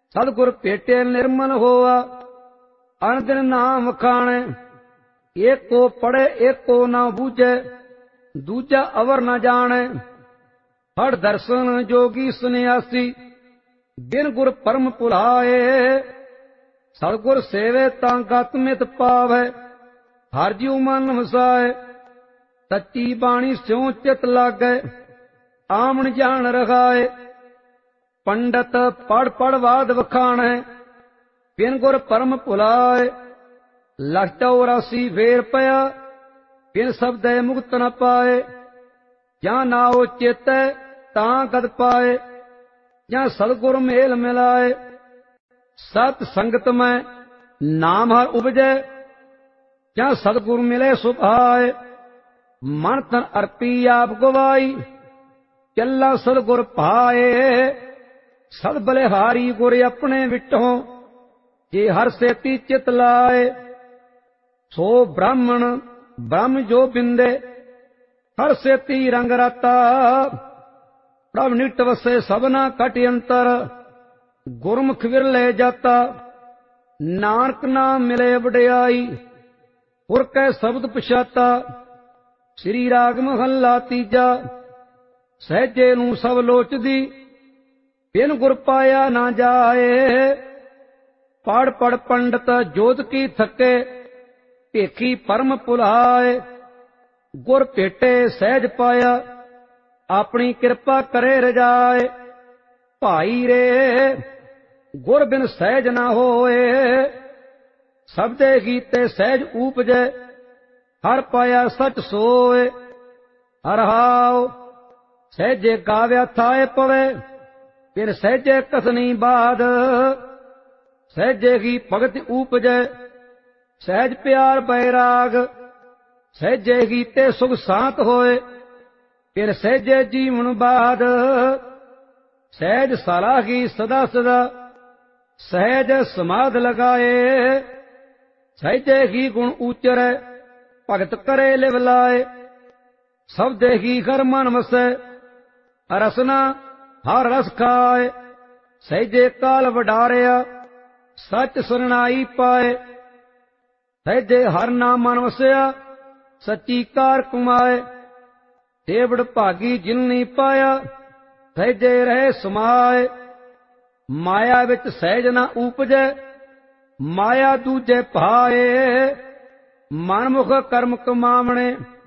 सतगुर भेटे निर्मल होआ, अन दिन नाम खाणे। एक को पढ़े एक को न बूझे, दूजा अवर न जाने। हर दर्शन जोगी सन्यासी, बिन गुर परम भुलाए। सतगुर सेवे तां गत मित पावै, हर जीव मन वसाए। सच्ची बाणी स्यों चित लागै, आमन जान रखाए। पंडित पढ़ पढ़ वाद वखाणै, बिन गुर परम भुलाए। लख 84 फेर पया, बिन शब्दै मुक्त न पाए। ਜਾਂ ਨਾਉ ਚੇਤੈ ਤਾਂ ਕਦ ਪਾਏ, ਜਾਂ ਸਤਿਗੁਰ ਮੇਲ ਮਿਲਾਏ। ਸਤ ਸੰਗਤ ਮੈਂ ਨਾਮ ਹਰ ਉਪਜੈ, ਜਾਂ ਸਤਿਗੁਰ ਮਿਲੇ ਸੁਭਾਏ। ਮਨ ਤਨ ਅਰਪੀ ਆਪ ਗਵਾਈ, ਚੱਲਾ ਸਤਿਗੁਰ ਭਾਏ। ਸਦ ਬਲਿਹਾਰੀ ਗੁਰ ਆਪਣੇ ਵਿਟੋਂ, ਜੇ ਹਰ ਸੇਤੀ ਚਿਤ ਲਾਏ। ਸੋ ਬ੍ਰਾਹਮਣ ਬ੍ਰਹਮ ਜੋ ਬਿੰਦੇ, हर सेती रंग राता। प्रभ निट वसे सबना कट अंतर, गुरमुख विरले जाता। नानक नाम मिले वडियाई, हुर कै शब्द पछाता। श्री राग महला तीजा, सहजे नूं सब लोचदी, बिन गुर पाया ना जाए। पढ़ पढ़ पंडित जोत की थके, भेखी परम भुलाए। गुर भेटे सहज पाया, अपनी कृपा करे रजाए। भाई रे गुर बिन सहज ना होए, सबदे गीते सहज ऊपजै। हर पाया सच सोए, हर हाव सहजे गाव्या थाए पवे। बिन सहजे कसनी बाध, सहजे ही भगत ऊपजै। सहज प्यार बैराग, सहजे गीते सुख शांत होए। फिर सहजे जीवन बाद, सहज सलाही सदा सदा। सहज समाध लगाए, सहजे ही गुण उचरै। भगत करे लिव लाए, सबदे ही घर मन वसै। रसना हर रस खाए, सहजे काल वडारिया। सच सरनाई पाए, सहजे हर नाम मन वसया। सच्ची कार कमाए, देवड़ भागी जिन नहीं पाया। सहजे रहे समाए, माया विच सहज ना ऊपजै। माया दूजे भाए, मनमुख कर्म कमावणे।